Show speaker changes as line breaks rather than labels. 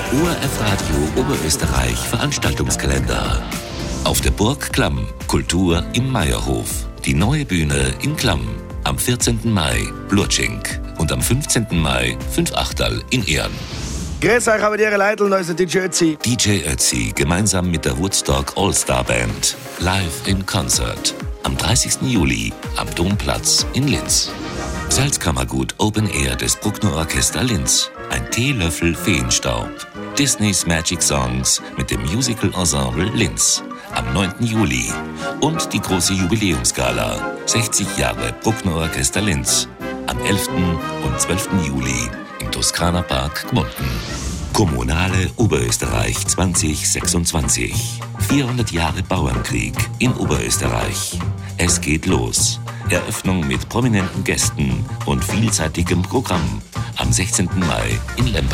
ORF Radio Oberösterreich Veranstaltungskalender. Auf der Burg Klamm, Kultur im Meierhof. Die neue Bühne in Klamm. Am 14. Mai, Blutschink. Und am 15. Mai, 5 Achterl in Ehren.
Grüß euch, aber ihre Leitl, da ist der DJ Ötzi.
DJ Ötzi gemeinsam mit der Woodstock All-Star Band. Live in Concert. Am 30. Juli am Domplatz in Linz. Salzkammergut Open Air des Bruckner Orchester Linz. Ein Teelöffel Feenstaub. Disneys Magic Songs mit dem Musical Ensemble Linz. Am 9. Juli. Und die große Jubiläumsgala. 60 Jahre Bruckner Orchester Linz. Am 11. und 12. Juli im Toskana Park Gmunden. Kommunale Oberösterreich 2026. 400 Jahre Bauernkrieg in Oberösterreich. Es geht los. Eröffnung mit prominenten Gästen und vielseitigem Programm am 16. Mai in Lemberg.